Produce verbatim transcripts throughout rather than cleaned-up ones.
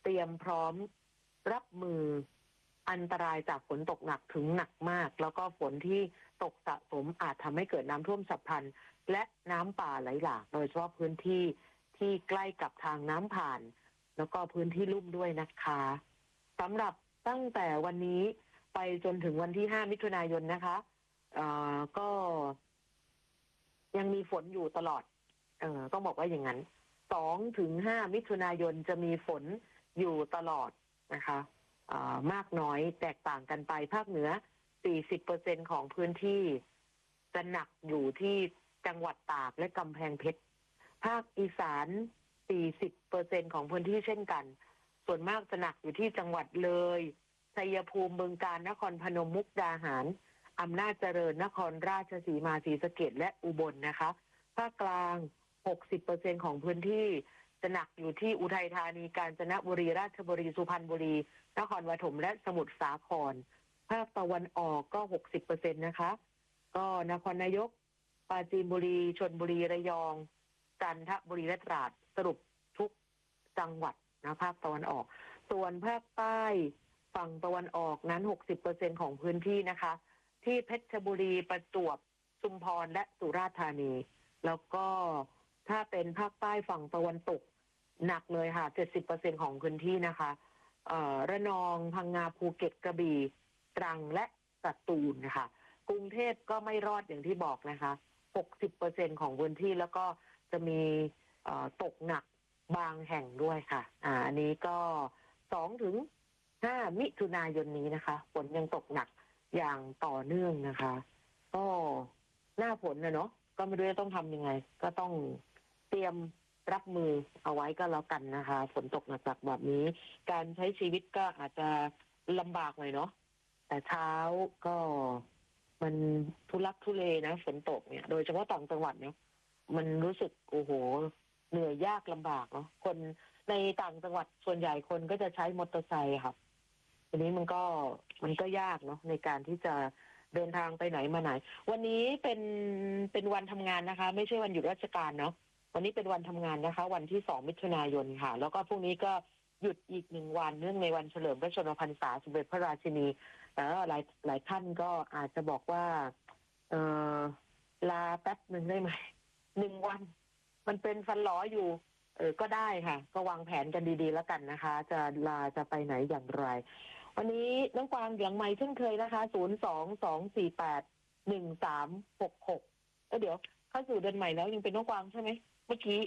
เตรียมพร้อมรับมืออันตรายจากฝนตกหนักถึงหนักมากแล้วก็ฝนที่ตกสะสมอาจทำให้เกิดน้ำท่วมฉับพลันและน้ำป่าไหลหลากโดยเฉพาะพื้นที่ที่ใกล้กับทางน้ำผ่านแล้วก็พื้นที่ลุ่มด้วยนะคะสำหรับตั้งแต่วันนี้ไปจนถึงวันที่ห้ามิถุนายนนะคะเอ่อก็ยังมีฝนอยู่ตลอดเอ่อต้องบอกว่าอย่างนั้นสองถึงห้ามิถุนายนจะมีฝนอยู่ตลอดนะคะมากน้อยแตกต่างกันไปภาคเหนือ สี่สิบเปอร์เซ็นต์ ของพื้นที่จะหนักอยู่ที่จังหวัดตากและกำแพงเพชรภาคอีสาน สี่สิบเปอร์เซ็นต์ ของพื้นที่เช่นกันส่วนมากจะหนักอยู่ที่จังหวัดเลยชัยภูมิบึงกาฬนครพนมมุกดาหารอำนาจเจริญนครราชสีมาศรีสะเกษและอุบลนะคะภาคกลาง หกสิบเปอร์เซ็นต์ ของพื้นที่จะหนักอยู่ที่อุทัยธานีกาญจนบุรีราชบุรีสุพรรณบุรีนครปฐมและสมุทรสาครภาคตะวันออกก็ หกสิบเปอร์เซ็นต์ นะคะก็นครนายกปราจีนบุรีชลบุรีระยองจันทบุรีและตราดสรุปทุกจังหวัดนะภาคตะวันออกส่วนภาคใต้ฝั่งตะวันออกนั้น หกสิบเปอร์เซ็นต์ ของพื้นที่นะคะที่เพชรบุรีประจวบชุมพรและสุราษฎร์ธานีแล้วก็ถ้าเป็นภาคใต้ฝั่งตะวันตกหนักเลยค่ะ เจ็ดสิบเปอร์เซ็นต์ ของพื้นที่นะคะเอ่อระนองพังงาภูเก็ตกระบี่ตรังและสตูลนะคะกรุงเทพก็ไม่รอดอย่างที่บอกนะคะ หกสิบเปอร์เซ็นต์ ของพื้นที่แล้วก็จะมีเอ่อตกหนักบางแห่งด้วยค่ะอ่าอันนี้ก็สองถึงห้ามิถุนายนนี้นะคะฝนยังตกหนักอย่างต่อเนื่องนะคะก็หน้าฝนนะเนาะก็ไม่รู้จะต้องทำยังไงก็ต้องเตรียมรับมือเอาไว้ก็แล้วกันนะคะฝนตกหนักๆแบบนี้การใช้ชีวิตก็อาจจะลำบากหน่อยเนาะแต่เช้าก็มันทุลักทุเลนะฝนตกเนี่ยโดยเฉพาะต่างจังหวัดเนี่ยมันรู้สึกโอ้โหเหนื่อยยากลำบากเนาะคนในต่างจังหวัดส่วนใหญ่คนก็จะใช้มอเตอร์ไซค์ค่ะทีนี้มันก็มันก็ยากเนาะในการที่จะเดินทางไปไหนมาไหนวันนี้เป็นเป็นวันทำงานนะคะไม่ใช่วันหยุดราชการเนาะวันนี้เป็นวันทำงานนะคะวันที่สองมิถุนายนค่ะแล้วก็พรุ่งนี้ก็หยุดอีกหนึ่งวันเนื่องในวันเฉลิมพระชนมพรรษาสมเด็จพระราชินีแต่หลายหลายท่านก็อาจจะบอกว่าเออลาแป๊บหนึ่งได้ไหมหนึ่งวันมันเป็นฟันหลออยู่เออก็ได้ค่ะก็วางแผนกันดีๆแล้วกันนะคะจะลาจะไปไหนอย่างไรวันนี้น้องกวางเสียงใหม่เช่นเคยนะคะศูนย์ สอง สอง สี่ แปด หนึ่ง สาม หก หกเออเดี๋ยวเข้าสู่เดือนใหม่แล้วยังเป็นน้องกวางใช่ไหมเมื่อกี้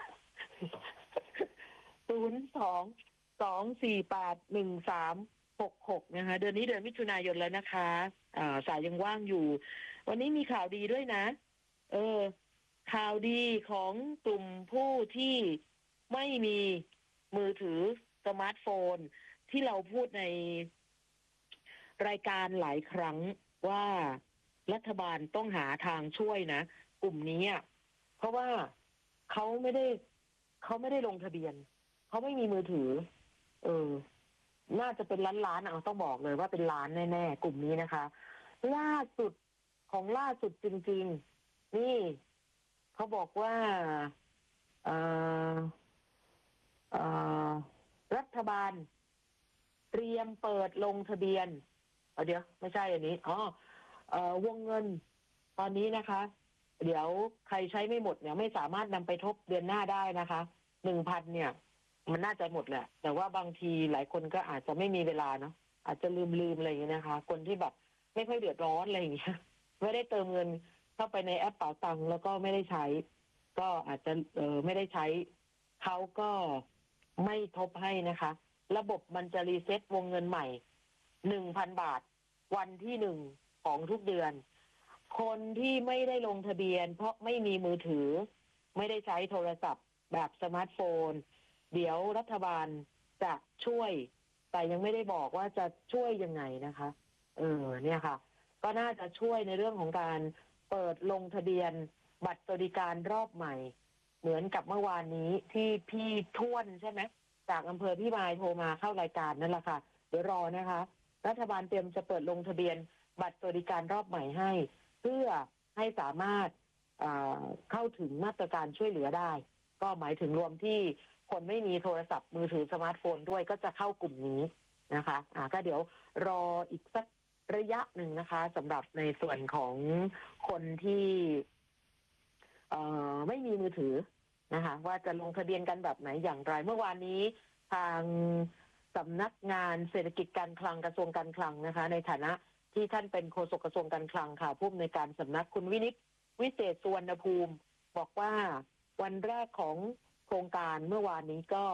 ศูนย์ สอง สอง สี่ แปด หนึ่ง สาม หก หกนะคะเดือนนี้เดือนมิถุนายนแล้วนะคะอ่าสายยังว่างอยู่วันนี้มีข่าวดีด้วยนะเออข่าวดีของกลุ่มผู้ที่ไม่มีมือถือสมาร์ทโฟนที่เราพูดในรายการหลายครั้งว่ารัฐบาลต้องหาทางช่วยนะกลุ่มนี้อ่ะเพราะว่าเขาไม่ได้เขาไม่ได้ลงทะเบียนเขาไม่มีมือถือเออน่าจะเป็นล้านล้านเอาต้องบอกเลยว่าเป็นล้านแน่ๆกลุ่มนี้นะคะล่าสุดของล่าสุดจริงๆนี่เขาบอกว่าเอ่อเอ่อรัฐบาลเตรียมเปิดลงทะเบียนเดี๋ยวไม่ใช่อันนี้อ๋อเอ่อวงเงินตอนนี้นะคะเดี๋ยวใครใช้ไม่หมดเนี่ยไม่สามารถนำไปทบเดือนหน้าได้นะคะหนึ่งพันเนี่ยมันน่าจะหมดแหละแต่ว่าบางทีหลายคนก็อาจจะไม่มีเวลาเนาะอาจจะลืมลืมอะไรอย่างเงี้ยนะคะคนที่แบบไม่ค่อยเดือดร้อนอะไรอย่างเงี้ยไม่ได้เติมเงินเข้าไปในแอปเป๋าตังค์แล้วก็ไม่ได้ใช้ก็อาจจะเออไม่ได้ใช้เขาก็ไม่ทบให้นะคะระบบมันจะรีเซ็ตวงเงินใหม่หนึ่งพันบาทวันที่หนึ่งของทุกเดือนคนที่ไม่ได้ลงทะเบียนเพราะไม่มีมือถือไม่ได้ใช้โทรศัพท์แบบสมาร์ทโฟนเดี๋ยวรัฐบาลจะช่วยแต่ยังไม่ได้บอกว่าจะช่วยยังไงนะคะเออเนี่ยค่ะก็น่าจะช่วยในเรื่องของการเปิดลงทะเบียนบัตรสวัสดิการรอบใหม่เหมือนกับเมื่อวานนี้ที่พี่ท้วนใช่ไหมจากอำเภอพี่มายโทรมาเข้ารายการนั่นแหละค่ะเดี๋ยวรอนะคะรัฐบาลเตรียมจะเปิดลงทะเบียนบัตรสวัสดิการรอบใหม่ให้เพื่อให้สามารถเข้าถึงมาตรการช่วยเหลือได้ก็หมายถึงรวมที่คนไม่มีโทรศัพท์มือถือสมาร์ทโฟนด้วยก็จะเข้ากลุ่มนี้นะคะอ่าก็เดี๋ยวรออีกสักระยะหนึ่งนะคะสำหรับในส่วนของคนที่เอ่อไม่มีมือถือนะคะว่าจะลงทะเบียนกันแบบไหนอย่างไรเมื่อวานนี้ทางสำนักงานเศรษฐกิจการคลังกระทรวงการคลังนะคะในฐานะที่ท่านเป็นโฆษกกระทรวงการคลังค่ะผู้อำนวยการสำนักคุณวินิจวิเศษสุวรรณภูมิบอกว่าวันแรกของโครงการเมื่อวานนี้ก็